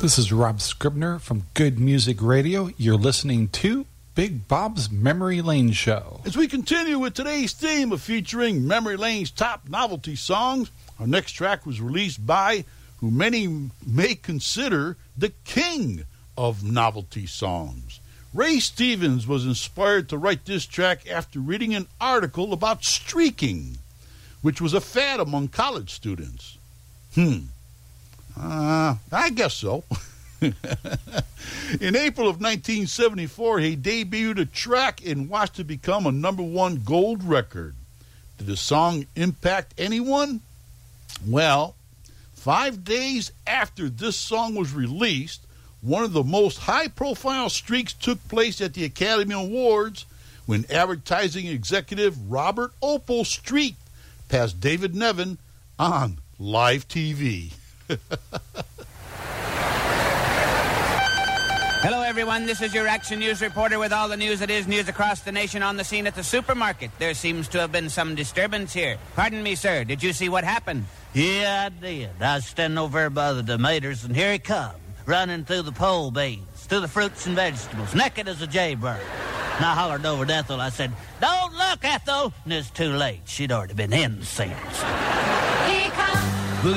This is Rob Scribner from Good Music Radio. You're listening to Big Bob's Memory Lane Show. As we continue with today's theme of featuring Memory Lane's top novelty songs, our next track was released by who many may consider the king of novelty songs. Ray Stevens was inspired to write this track after reading an article about streaking, which was a fad among college students. I guess so. In April of 1974, he debuted a track and watched it become a #1 gold record. Did the song impact anyone? Well, 5 days after this song was released, one of the most high-profile streaks took place at the Academy Awards when advertising executive Robert Opel streaked past David Nevin on live TV. Hello, everyone. This is your Action News reporter with all the news that is news across the nation on the scene at the supermarket. There seems to have been some disturbance here. Pardon me, sir. Did you see what happened? Yeah, I did. I was standing over there by the tomatoes, and here he come, running through the pole beans, through the fruits and vegetables, naked as a jaybird. And I hollered over to Ethel. I said, "Don't look, Ethel!" And it's too late. She'd already been in since.